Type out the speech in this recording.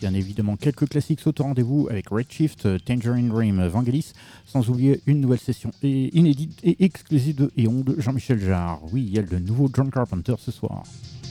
Bien évidemment, quelques classiques sautent au rendez-vous avec Redshift, Tangerine Dream, Vangelis, sans oublier une nouvelle session inédite et exclusive de Eon de Jean-Michel Jarre. Oui, il y a le nouveau John Carpenter ce soir.